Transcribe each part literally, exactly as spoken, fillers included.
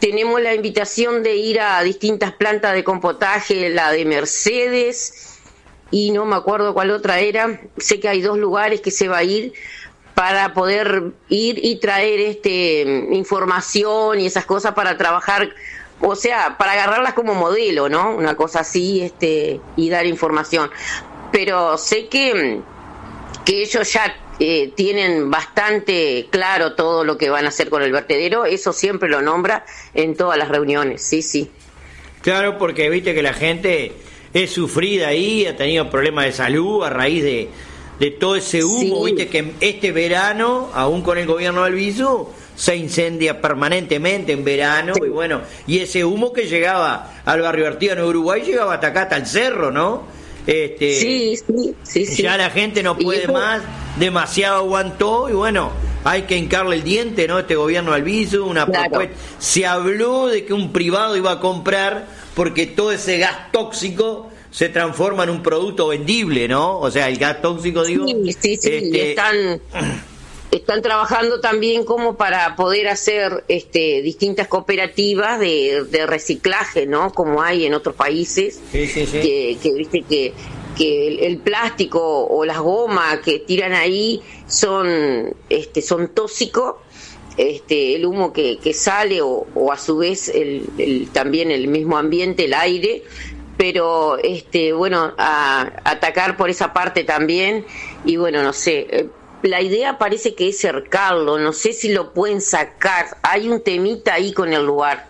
tenemos la invitación de ir a distintas plantas de compotaje, la de Mercedes, y no me acuerdo cuál otra era. Sé que hay dos lugares que se va a ir para poder ir y traer este información y esas cosas para trabajar, o sea, para agarrarlas como modelo, ¿no? Una cosa así, este, y dar información. Pero sé que, que ellos ya eh, tienen bastante claro todo lo que van a hacer con el vertedero, eso siempre lo nombra en todas las reuniones, sí, sí. Claro, porque viste que la gente es sufrida ahí, ha tenido problemas de salud a raíz de de todo ese humo, sí. Viste que este verano, aún con el gobierno de Albizu, se incendia permanentemente en verano, sí. Y bueno, y ese humo que llegaba al barrio Artigas en Uruguay llegaba hasta acá, hasta el cerro, ¿no? Este, sí, sí, sí, sí. Ya la gente no puede eso... más, demasiado aguantó, y bueno, hay que hincarle el diente, ¿no? Este gobierno de Albizu, una claro. propuesta. Se habló de que un privado iba a comprar porque todo ese gas tóxico se transforma en un producto vendible, ¿no? O sea, el gas tóxico, digo... Sí, sí, sí, este... y están, están trabajando también como para poder hacer este, distintas cooperativas de, de reciclaje, ¿no? Como hay en otros países, sí, sí, sí. que, que viste que, que el, el plástico o las gomas que tiran ahí son, este, son tóxicos, este, el humo que, que sale o, o a su vez el, el, también el mismo ambiente, el aire... pero este bueno, a, atacar por esa parte también, y bueno, no sé, la idea parece que es cercarlo, no sé si lo pueden sacar, hay un temita ahí con el lugar,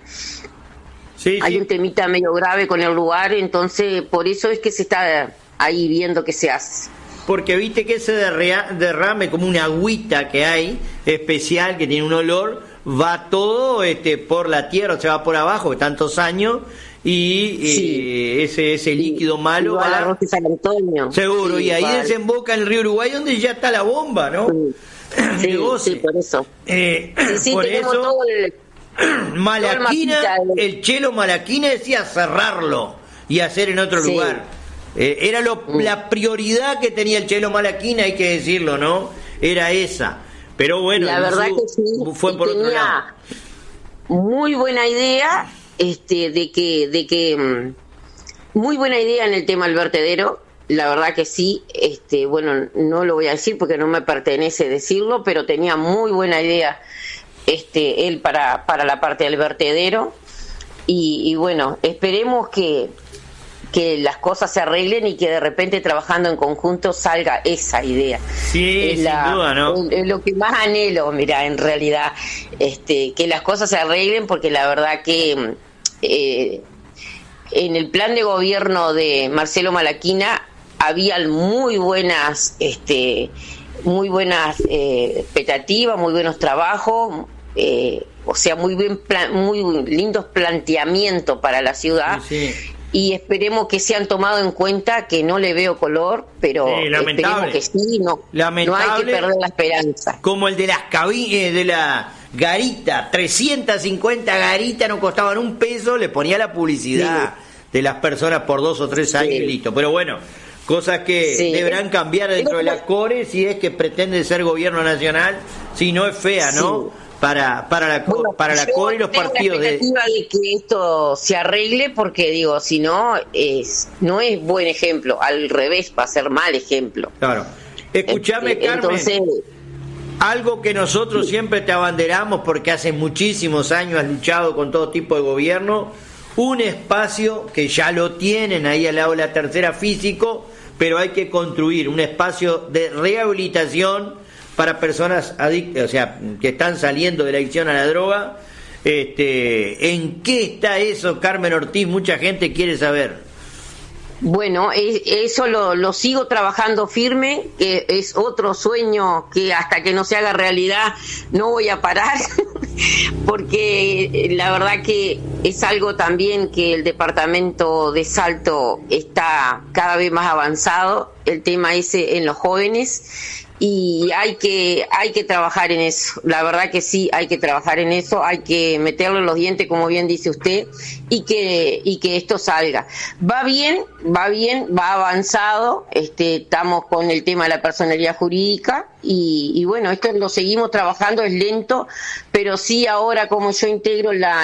sí, hay sí. un temita medio grave con el lugar, entonces por eso es que se está ahí viendo qué se hace. Porque viste que ese derrame, como una agüita que hay, especial, que tiene un olor, va todo este por la tierra, se va por abajo, de tantos años, y sí. eh, ese ese líquido malo igual va a Roque San Antonio, seguro, sí, y ahí igual. desemboca en el río Uruguay, donde ya está la bomba, ¿no? Sí, sí, sí, por eso. Eh, sí, sí, por tenemos eso todo el, Malaquina, todo el, el Chelo Malaquina decía cerrarlo y hacer en otro sí. lugar. Eh, era lo, mm. la prioridad que tenía el Chelo Malaquina, hay que decirlo, ¿no? Era esa. Pero bueno, la verdad su, que sí, fue por otro lado. Muy buena idea, este, de que, de que, muy buena idea en el tema del vertedero. La verdad que sí, este, bueno, no lo voy a decir porque no me pertenece decirlo, pero tenía muy buena idea, este, él para, para la parte del vertedero. Y, y bueno, esperemos que que las cosas se arreglen y que de repente trabajando en conjunto salga esa idea. Sí, es sin la, duda, ¿no? Es lo que más anhelo, mira, en realidad, este, que las cosas se arreglen, porque la verdad que eh, en el plan de gobierno de Marcelo Malaquina había muy buenas, este, muy buenas eh, expectativas, muy buenos trabajos, eh, o sea, muy bien, plan, muy lindos planteamientos para la ciudad. Sí, sí. Y esperemos que sean tomados en cuenta, que no le veo color, pero sí, esperemos que sí, no, no hay que perder la esperanza. Como el de las cabi- de la garita, trescientas cincuenta garitas no costaban un peso, le ponía la publicidad sí. de las personas por dos o tres años sí. y listo. Pero bueno, cosas que sí. deberán cambiar dentro de la CORE si es que pretende ser gobierno nacional, si no es fea, ¿no? Sí. Para para la bueno, para la CORE y los partidos de... de que esto se arregle, porque digo, si no es no es buen ejemplo, al revés, va a ser mal ejemplo. Claro. Escuchame, este, Carmen, entonces... algo que nosotros sí. siempre te abanderamos, porque hace muchísimos años has luchado con todo tipo de gobierno, un espacio que ya lo tienen ahí al lado de la tercera físico, pero hay que construir un espacio de rehabilitación para personas adictas, o sea, que están saliendo de la adicción a la droga. Este, ¿en qué está eso, Carmen Ortiz? Mucha gente quiere saber. Bueno, eso lo, lo sigo trabajando firme, que es otro sueño que hasta que no se haga realidad no voy a parar, porque la verdad que es algo también que el departamento de Salto está cada vez más avanzado, el tema ese en los jóvenes. Y hay que hay que trabajar en eso, la verdad que sí, hay que trabajar en eso, hay que meterle los dientes, como bien dice usted, y que y que esto salga. Va bien, va bien, va avanzado, este, estamos con el tema de la personalidad jurídica, y, y bueno, esto lo seguimos trabajando, es lento, pero sí ahora como yo integro la